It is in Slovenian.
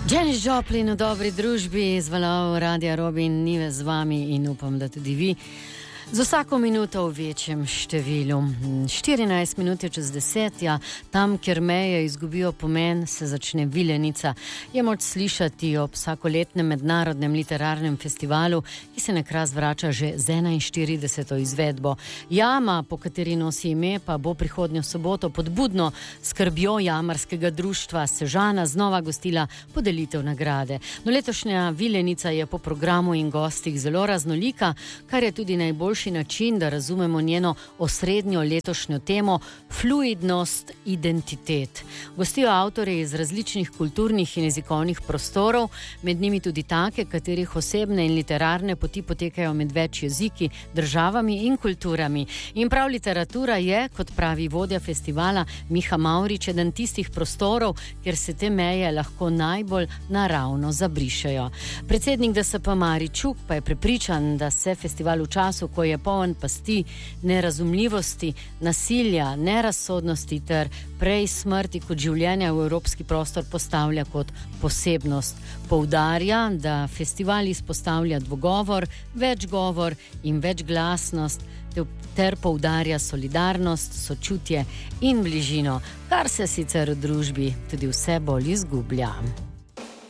Janis Joplin v dobri družbi, z valov Radia Robin, Nive z vami in upam, da tudi vi. Z vsako minuto v večjem številu. 14 minut je čez 10, ja, tam, kjer meje izgubijo pomen, se začne Vilenica. Je moč slišati ob vsakoletnem mednarodnem literarnem festivalu, ki se nekraz vrača že z 41. izvedbo. Jama, po kateri nosi ime, pa bo prihodnjo soboto pod budno skrbjo jamarskega društva Sežana znova gostila podelitev nagrade. No, letošnja Vilenica je po programu in gostih zelo raznolika, kar je tudi najboljši način, da razumemo njeno osrednjo letošnjo temo fluidnost identitet. Gostijo avtorje iz različnih kulturnih in jezikovnih prostorov, med njimi tudi take, katerih osebne in literarne poti potekajo med več jeziki, državami in kulturami. In prav literatura je, kot pravi vodja festivala Miha Mavrič, eden tistih prostorov, kjer se te meje lahko najbolj naravno zabrišejo. Predsednik DSP Mari Čuk pa je prepričan, da se festival v času, ko je poln pasti, nerazumljivosti, nasilja, nerazsodnosti ter prej smrti kot življenja v evropski prostor postavlja kot posebnost. Poudarja, da festival izpostavlja dvogovor, večgovor in večglasnost ter poudarja solidarnost, sočutje in bližino, kar se sicer v družbi tudi vse bolj izgublja.